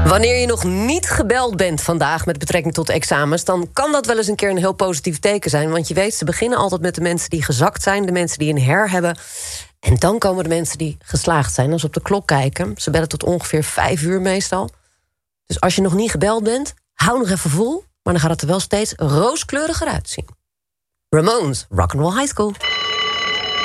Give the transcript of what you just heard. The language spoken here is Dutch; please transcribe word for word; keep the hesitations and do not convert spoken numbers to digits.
Wanneer je nog niet gebeld bent vandaag met betrekking tot examens, dan kan dat wel eens een keer een heel positief teken zijn. Want je weet, ze beginnen altijd met de mensen die gezakt zijn, de mensen die een her hebben. En dan komen de mensen die geslaagd zijn. Als we op de klok kijken, ze bellen tot ongeveer vijf uur meestal. Dus als je nog niet gebeld bent, hou nog even vol. Maar dan gaat het er wel steeds rooskleuriger uitzien. Ramones, Rock'n'Roll High School.